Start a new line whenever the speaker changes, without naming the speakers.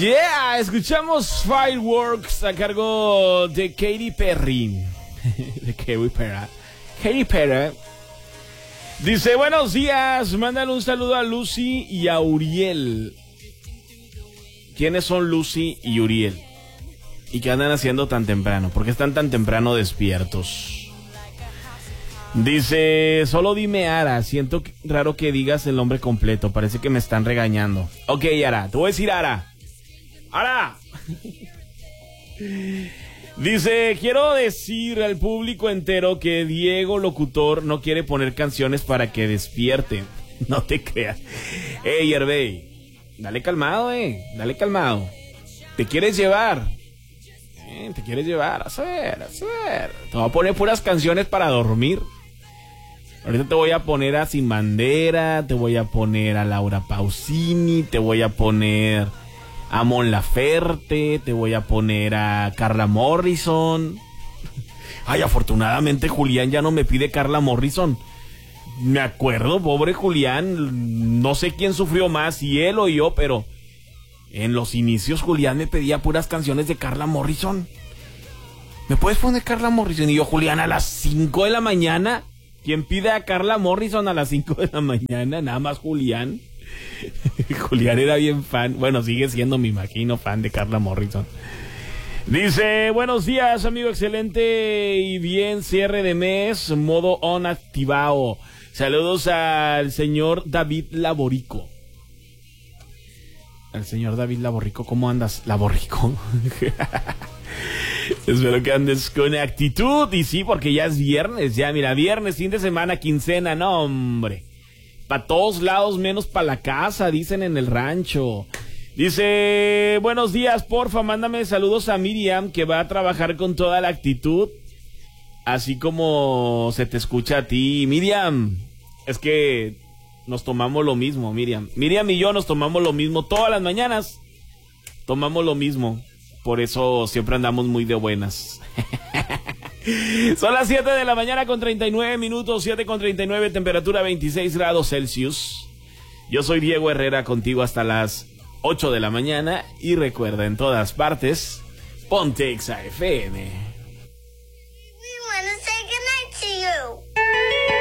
Yeah, escuchamos Fireworks a cargo de Katy Perry. De Katy Perry. Katy Perry. Dice, buenos días, mándale un saludo a Lucy y a Uriel. ¿Quiénes son Lucy y Uriel? ¿Y qué andan haciendo tan temprano? ¿Por qué están tan temprano despiertos? Dice, solo dime Ara, siento raro que digas el nombre completo, parece que me están regañando. Ok, Ara, te voy a decir Ara. ¡Ara! Dice, quiero decir al público entero que Diego Locutor no quiere poner canciones para que despierte. No te creas. Ey, Hervey, dale calmado, dale calmado. ¿Te quieres llevar? Te quieres llevar, a ver. Te voy a poner puras canciones para dormir. Ahorita te voy a poner a Sin Bandera, te voy a poner a Laura Pausini, te voy a poner a Mon Laferte, te voy a poner a Carla Morrison. Ay, afortunadamente Julián ya no me pide Carla Morrison. Me acuerdo, pobre Julián, no sé quién sufrió más, si él o yo, pero en los inicios Julián me pedía puras canciones de Carla Morrison. ¿Me puedes poner Carla Morrison? Y yo, Julián, a las 5 de la mañana. ¿Quién pide a Carla Morrison a las 5 de la mañana? Nada más Julián. Julián era bien fan. Bueno, sigue siendo, me imagino, fan de Carla Morrison. Dice, buenos días, amigo, excelente y bien cierre de mes, modo on activado. Saludos al señor David Laborico. Al señor David Laborico, ¿cómo andas, Laborico? Espero que andes con actitud. Y sí, porque ya es viernes. Ya, mira, viernes, fin de semana, quincena. No, hombre. Para todos lados, menos para la casa, dicen en el rancho. Dice, buenos días, porfa, mándame saludos a Miriam, que va a trabajar con toda la actitud. Así como se te escucha a ti. Miriam, es que nos tomamos lo mismo, Miriam. Miriam y yo nos tomamos lo mismo todas las mañanas. Tomamos lo mismo. Por eso siempre andamos muy de buenas. Son las 7 de la mañana con 39 minutos, 7 con 39, temperatura 26 grados Celsius. Yo soy Diego Herrera, contigo hasta las 8 de la mañana. Y recuerda, en todas partes, ponte Exa FM.